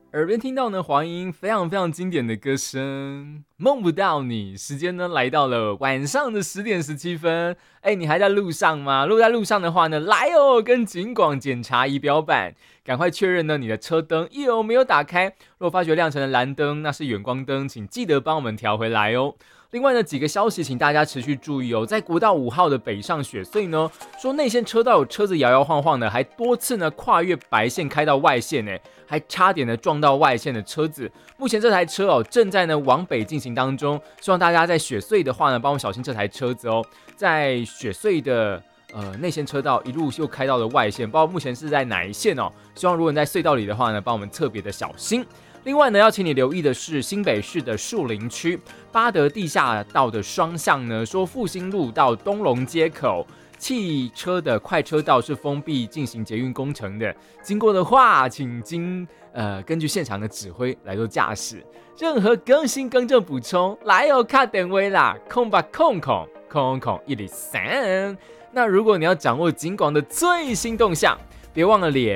耳边听到呢黄莺非常非常经典的歌声，梦不到你。时间呢来到了晚上的10点17分，你还在路上吗？如果在路上的话呢，来哦，跟警广检查仪表板，赶快确认呢你的车灯有没有打开。如果发觉亮成了蓝灯，那是远光灯，请记得帮我们调回来哦。另外呢，几个消息，请大家持续注意哦。在国道5号的北上雪隧呢，说内线车道有车子摇摇晃晃的，还多次呢跨越白线开到外线呢，还差点呢撞到外线的车子。目前这台车哦正在呢往北进行当中，希望大家在雪隧的话呢，帮我小心这台车子哦。在雪隧的内线车道一路又开到了外线，不知道目前是在哪一线哦。希望如果你在隧道里的话呢，帮我们特别的小心。另外呢，要请你留意的是新北市的树林区八德地下道的双向呢，说复兴路到东龙街口汽车的快车道是封闭进行捷运工程的，经过的话，请根据现场的指挥来做驾驶。任何更新更正补充，来哦，卡电话啦，0800000103。那如果你要掌握警广的最新动向，别忘了连